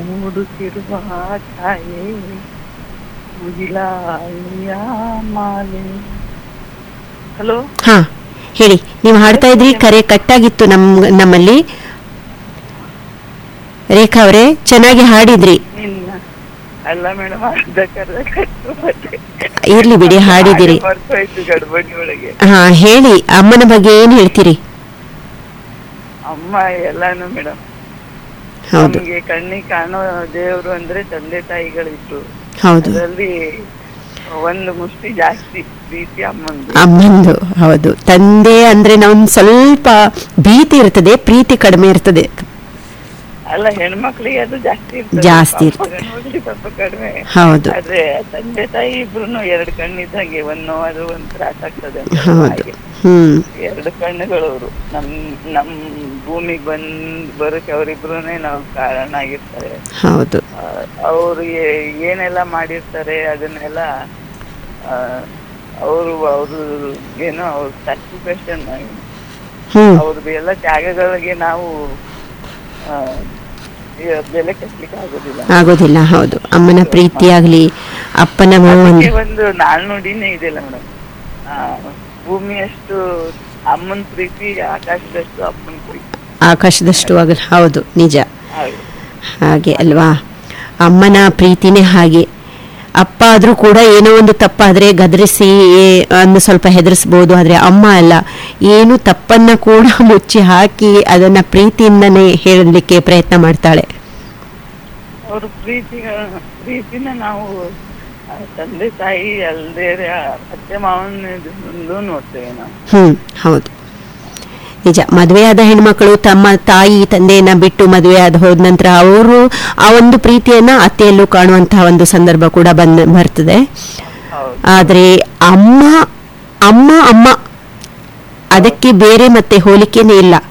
ಮೂಡುತ್ತಿರುವ ಛಾಯೆ ಮುಗಿಲಾಳಿಯ ಮಾಲೆ. ಹಲೋ, ಹಾ ಹೇಳಿ. ನೀವು ಹಾಡ್ತಾ ಇದ್ರಿ, ಕರೆ ಕಟ್ಟಾಗಿತ್ತು ನಮ್ಮಲ್ಲಿ. ರೇಖಾ ಅವರೇ, ಚೆನ್ನಾಗಿ ಹಾಡಿದ್ರಿ. ನಿನ್ನ ಅಲ್ಲ ಮೇಡಮ್, ಅರ್ಧ ಕರ್ಧ ಕಟ್ಟು ಮತ್ತೆ ಇರ್ಲಿ ಬಿಡಿ, ಹಾಡಿದಿರಿ. ಮರ್ತೋಯ್ತು ಗಡ್ಬಡಿ ಒಳಗೆ. ಹಾ ಹೇಳಿ, ಅಮ್ಮನ ಬಗ್ಗೆ ಏನ್ ಹೇಳ್ತೀರಿ? ಅಮ್ಮ ಎಲ್ಲಾನು ಮೇಡಮ್. ಹೌದು ನಮ್ಗೆ ಕಣ್ಣಿಗೆ ಕಾಣೋ ದೇವರು ಅಂದ್ರೆ ತಂದೆ ತಾಯಿಗಳಿತ್ತು. ಹೌದು, ಅದರಲ್ಲಿ ಒಂದು ಮುಷ್ಟಿ ಜಾಸ್ತಿ ಪ್ರೀತಿ ಅಮ್ಮಂದು. ಅಮ್ಮಂದು. ಹೌದು, ತಂದೆ ಅಂದ್ರೆ ನಾವು ಸ್ವಲ್ಪ ಭೀತಿ ಇರ್ತದೆ, ಪ್ರೀತಿ ಕಡಿಮೆ ಇರ್ತದೆ. ಅಲ್ಲ, ಹೆಣ್ಮಕ್ಳಿಗೆ ಅದು ಜಾಸ್ತಿ ಜಾಸ್ತಿ ಇರ್ತದೆ, ಸ್ವಲ್ಪ ಕಡಿಮೆ. ಹೌದು ಆದ್ರೆ ತಂದೆ ತಾಯಿ ಇಬ್ರು ಎರಡು ಕಣ್ಣಿದ್ದಂಗೆ, ಒಂದು ಅದು ಒಂದ್ ತ್ರಾಸ ಆಗ್ತದೆ. ಹೌದು. ಎರಡು ಕಣ್ಣುಗಳವರು ನಮ್ ಭೂಮಿಗೆ ಬರೋಕೆ ಅವರಿಬ್ರುನೇ ನಾವು ಕಾರಣ ಆಗಿರ್ತಾರೆ. ಹೌದು, ಅವ್ರು ಏನೆಲ್ಲ ಮಾಡಿರ್ತಾರೆ ಅದನ್ನೆಲ್ಲ ಅವರು ಏನೋ ಅವ್ರ ಸ್ಯಾಕ್ರಿಫಿಕೇಷನ್, ಅವ್ರದ್ದು ಎಲ್ಲ ತ್ಯಾಗಗಳಿಗೆ ನಾವು ಬೆಲೆ ಕಟ್ಟಲಿಕ್ಕೆ ಆಗೋದಿಲ್ಲ. ಹೌದು, ಅಮ್ಮನ ಪ್ರೀತಿ ಆಗ್ಲಿ, ಅಪ್ಪನ ಒಂದು ನಾಲ್ನುಡಿನೇ ಇದೆಯಲ್ಲ ಮೇಡಮ್, ಭೂಮಿಯಷ್ಟು ಅಮ್ಮನ ಪ್ರೀತಿ, ಆಕಾಶದಷ್ಟು ಅಪ್ಪನ ಪ್ರೀತಿ. ಆಕಾಶದಷ್ಟು ಆಗಲ್ಲ. ಹೌದು, ನಿಜ. ಹಾಗೆ ಅಲ್ವಾ, ಅಮ್ಮನ ಪ್ರೀತಿನೇ ಹಾಗೆ. ಅಪ್ಪ ಆದ್ರೂ ಕೂಡ ಏನೋ ಒಂದು ತಪ್ಪಾದ್ರೆ ಗದರಿಸಿ ಒಂದು ಸ್ವಲ್ಪ ಹೆದರಿಸ್ಬೋದು, ಆದ್ರೆ ಅಮ್ಮ ಅಲ್ಲ, ಏನು ತಪ್ಪನ್ನ ಕೂಡ ಮುಚ್ಚಿ ಹಾಕಿ ಅದನ್ನ ಪ್ರೀತಿಯಿಂದನೇ ಹೇಳಲಿಕ್ಕೆ ಪ್ರಯತ್ನ ಮಾಡ್ತಾಳೆ. ಅವ್ರ ಪ್ರೀತಿನ ನಾವು ತಂದೆ ತಾಯಿ ಅಲ್ಲದೆ ಅತ್ತೆ ಮಾವನ ನೋಡ್ತೇವೆ ನಾವು. ಹೌದು, ನಿಜ. ಮದುವೆಯಾದ ಹೆಣ್ಮಕ್ಳು ತಮ್ಮ ತಾಯಿ ತಂದೆಯನ್ನ ಬಿಟ್ಟು ಮದುವೆ ಆದ ಹೋದ ನಂತರ ಅವರು ಆ ಒಂದು ಪ್ರೀತಿಯನ್ನ ಅತ್ತೆಯಲ್ಲೂ ಕಾಣುವಂತಹ ಒಂದು ಸಂದರ್ಭ ಕೂಡ ಬರ್ತದೆ. ಆದ್ರೆ ಅಮ್ಮ ಅಮ್ಮ ಅಮ್ಮ ಅದಕ್ಕೆ ಬೇರೆ ಮತ್ತೆ ಹೋಲಿಕೆನೇ ಇಲ್ಲ.